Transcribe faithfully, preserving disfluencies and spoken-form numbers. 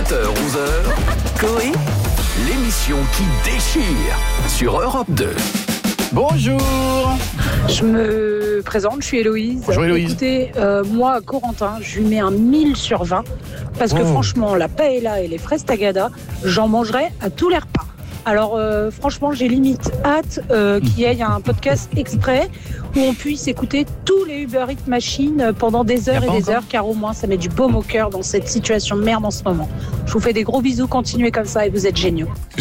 sept heures onze heures, Coé, l'émission qui déchire sur Europe deux. Bonjour. Je me présente, je suis Héloïse. Bonjour Héloïse. Écoutez, euh, moi, Corentin, je lui mets un mille sur vingt. Parce que Oh. franchement, la paella et les fraises tagada, j'en mangerai à tous les repas. Alors euh, franchement, j'ai limite hâte euh, qu'il y ait un podcast exprès où on puisse écouter tous les Uber Eats machines pendant des heures Y a et pas des encore heures, car au moins ça met du baume au cœur dans cette situation de merde en ce moment. Je vous fais des gros bisous, continuez comme ça et vous êtes géniaux.